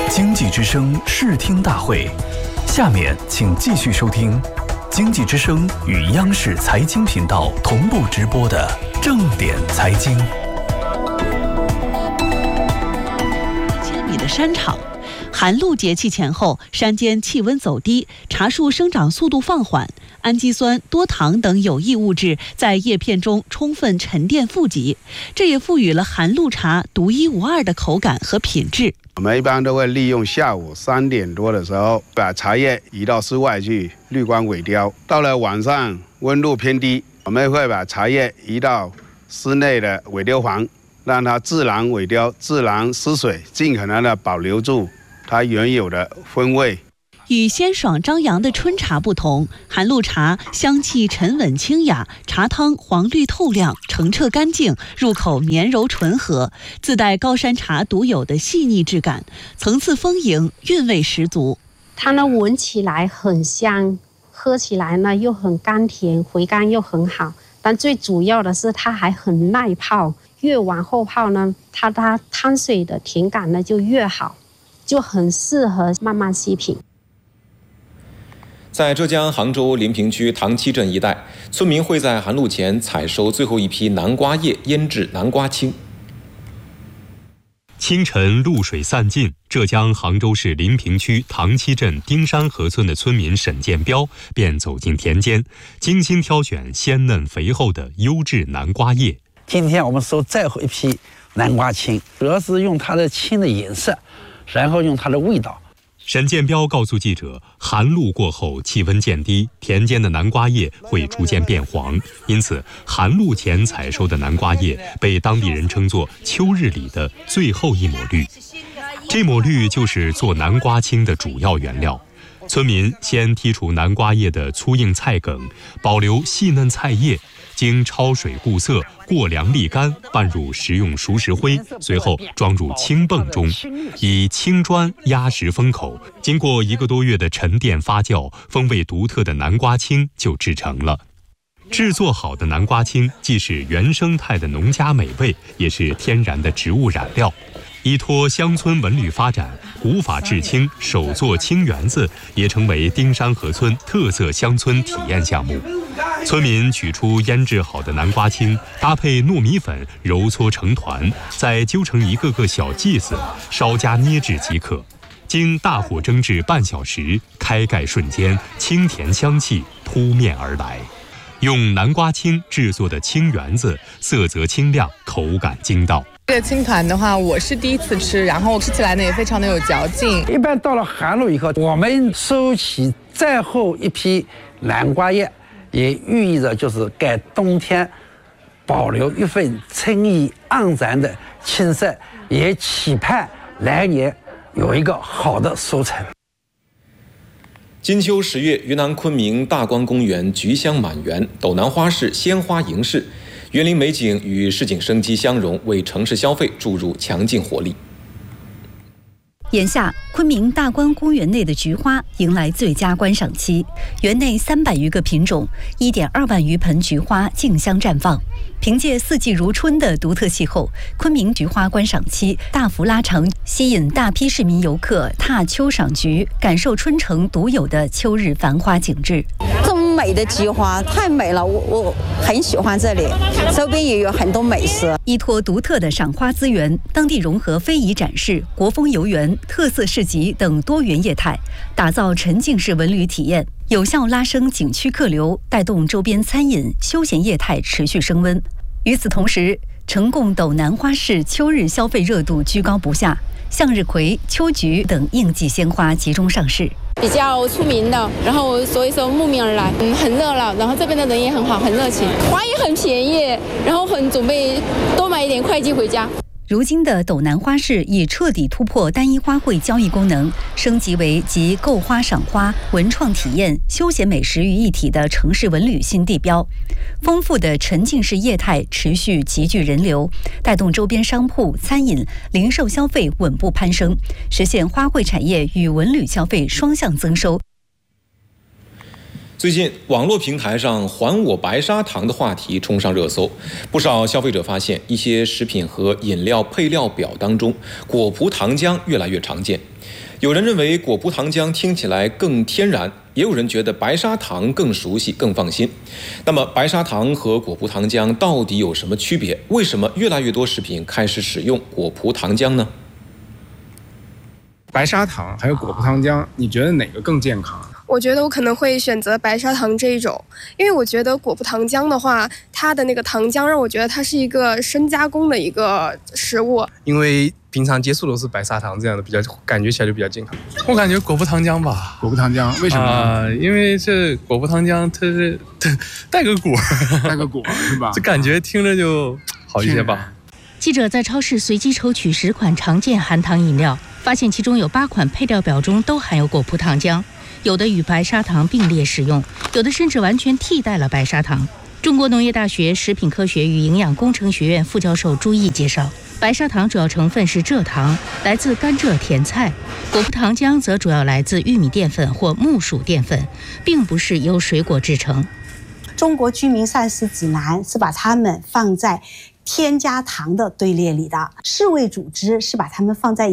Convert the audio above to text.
经济之声视听大会，下面请继续收听经济之声与央视财经频道同步直播的正点财经。 1000米的山场，寒露节气前后，山间气温走低，茶树生长速度放缓，氨基酸、多糖等有益物质在叶片中充分沉淀富集，这也赋予了寒露茶独一无二的口感和品质。 我们一般都会利用下午3点多的时候，把茶叶移到室外去滤光萎凋。到了晚上温度偏低，我们会把茶叶移到室内的萎凋房，让它自然萎凋、自然失水，尽可能的保留住它原有的风味。 与鲜爽张扬的春茶不同，寒露茶香气沉稳清雅，茶汤黄绿透亮，澄澈干净，入口绵柔醇和，自带高山茶独有的细腻质感，层次丰盈，韵味十足。 它呢闻起来很香，喝起来呢又很甘甜，回甘又很好。但最主要的是它还很耐泡，越往后泡呢，它汤水的甜感呢就越好，就很适合慢慢细品。 在浙江杭州临平区塘溪镇一带，村民会在寒露前采收最后一批南瓜叶，腌制南瓜青。 清晨露水散尽，浙江杭州市临平区塘溪镇丁山河村的村民沈建彪便走进田间，精心挑选鲜嫩肥厚的优质南瓜叶。 今天我们收最后一批南瓜青，主要是用它的青的颜色，然后用它的味道。 沈建彪告诉记者，寒露过后气温渐低，田间的南瓜叶会逐渐变黄，因此寒露前采收的南瓜叶被当地人称作秋日里的最后一抹绿。这抹绿就是做南瓜青的主要原料。村民先剔除南瓜叶的粗硬菜梗，保留细嫩菜叶，经焯水固色，过凉沥干，拌入食用熟石灰，随后装入青泵中，以青砖压实封口。经过1个多月的沉淀发酵，风味独特的南瓜青就制成了。制作好的南瓜青既是原生态的农家美味，也是天然的植物染料。依托乡村文旅发展，古法制青、手作青园子也成为丁山河村特色乡村体验项目。村民取出腌制好的南瓜青，搭配糯米粉揉搓成团，再揪成一个个小剂子，稍加捏制即可。经大火蒸制半小时，开盖瞬间，清甜香气扑面而来。用南瓜青制作的青圆子，色泽清亮，口感筋道。 这个青团的话，我是第一次吃，然后吃起来呢也非常的有嚼劲。 一般到了寒露以后，我们收起最后一批南瓜叶，也寓意着就是给冬天保留一份春意盎然的青色，也期盼来年有一个好的收成。 金秋10月，云南昆明大观公园菊香满园，斗南花市鲜花迎市，园林美景与市井生机相融，为城市消费注入强劲活力。 眼下，昆明大观公园内的菊花迎来最佳观赏期，园内300余个品种，1.2万余盆菊花竞相绽放。凭借四季如春的独特气候，昆明菊花观赏期大幅拉长，吸引大批市民游客踏秋赏菊，感受春城独有的秋日繁花景致。 这么美的菊花太美了，我很喜欢这里，周边也有很多美食。 依托独特的赏花资源，当地融合非遗展示、国风游园、特色市集等多元业态，打造沉浸式文旅体验，有效拉升景区客流，带动周边餐饮、休闲业态持续升温。与此同时，呈贡斗南花市秋日消费热度居高不下，向日葵、秋菊等应季鲜花集中上市。 比较出名的，然后所以说慕名而来，很热闹，然后这边的人也很好，很热情，花也很便宜，然后很准备多买一点快递回家。 如今的斗南花市已彻底突破单一花卉交易功能，升级为集购花赏花、文创体验、休闲美食于一体的城市文旅新地标。丰富的沉浸式业态持续集聚人流，带动周边商铺、餐饮、零售消费稳步攀升，实现花卉产业与文旅消费双向增收。 最近，网络平台上“还我白砂糖”的话题冲上热搜，不少消费者发现，一些食品和饮料配料表当中，果葡糖浆越来越常见。有人认为果葡糖浆听起来更天然，也有人觉得白砂糖更熟悉、更放心。那么，白砂糖和果葡糖浆到底有什么区别？为什么越来越多食品开始使用果葡糖浆呢？ 白砂糖还有果葡糖浆，你觉得哪个更健康？ 我觉得我可能会选择白砂糖这一种，因为我觉得果葡糖浆的话，它的那个糖浆让我觉得它是一个深加工的一个食物。 因为平常接触都是白砂糖这样的，比较感觉起来就比较健康。我感觉果葡糖浆吧。 果葡糖浆为什么？ 因为这果葡糖浆它是带个果， 带个果是吧？ 这感觉听着就好一些吧。 记者在超市随机抽取10款常见含糖饮料，发现其中有8款配料表中都含有果葡糖浆，有的与白砂糖并列使用，有的甚至完全替代了白砂糖。中国农业大学食品科学与营养工程学院副教授朱毅介绍，白砂糖主要成分是蔗糖，来自甘蔗甜菜；果葡糖浆则主要来自玉米淀粉或木薯淀粉，并不是由水果制成。 中国居民膳食指南是把它们放在添加糖的队列里的，世卫组织是把它们放在